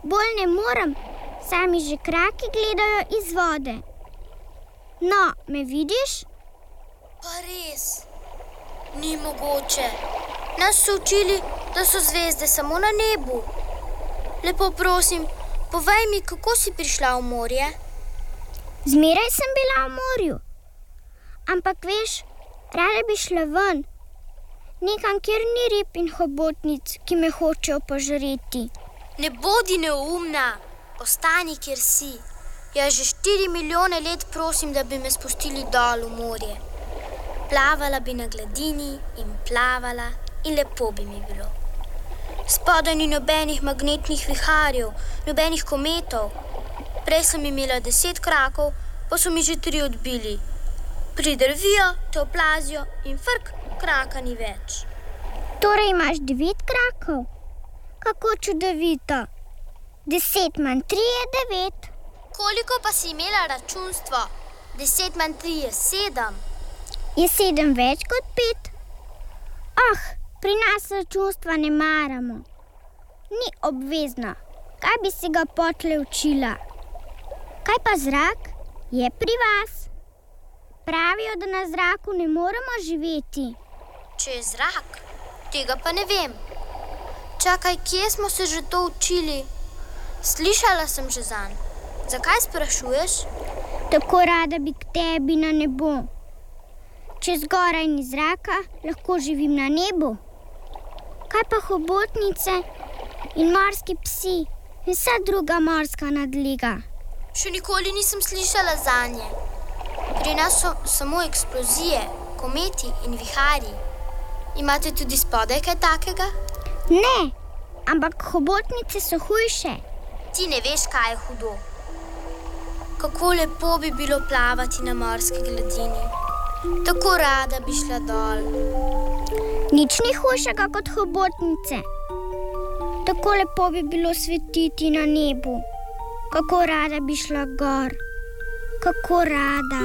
bolj ne morem, saj mi že kraki gledajo iz vode. No, me vidiš? Pa res, ni mogoče. Nas so učili, da so zvezde samo na nebu. Lepo prosim, povej mi, kako si prišla v morje? Zmeraj sem bila v morju. Ampak veš, rada bi šla ven. Nekam, kjer ni rib in hobotnic, ki me hočejo požreti. Ne bodi neumna, ostani, kjer si. Jaz že 4 milijone let prosim, da bi me spustili dol v morje. Plavala bi na gladini in plavala in lepo bi mi bilo. Spodaj ni nobenih magnetnih viharjev, nobenih kometov. Prej sem imela 10 krakov, pa so mi že 3 odbili. Pridrvijo, te oplazijo in frk, kraka ni več. Torej imaš 9 krakov? Kako čudovito. 10 manj 3 je 9. Koliko pa si imela računstvo? 10 manj 3 je 7. Je 7 več kot 5? Pri nas računstva ne maramo. Ni obvezno. Kaj bi si ga potlej učila? Kaj pa zrak? Je pri vas? Pravijo, da na zraku ne moremo živeti. Če je zrak, tega pa ne vem. Čakaj, kje smo se že to učili? Slišala sem že zanj. Zakaj sprašuješ? Tako rada bi k tebi na nebo. Če zgoraj ni zraka, lahko živim na nebu. Kaj pa hobotnice in morski psi in vsa druga morska nadliga? Še nikoli nisem slišala zanje. Pri nas so samo eksplozije, kometi in viharji. Imate tudi spodaj kaj takega? Ne, ampak hobotnice so hujše. Ti ne veš, kaj je hudo. Kako lepo bi bilo plavati na morski gladini. Tako rada bi šla dol. Nič ni hujšega kot hobotnice. Tako lepo bi bilo svetiti na nebu. Kako rada bi šla gor. Kako rada.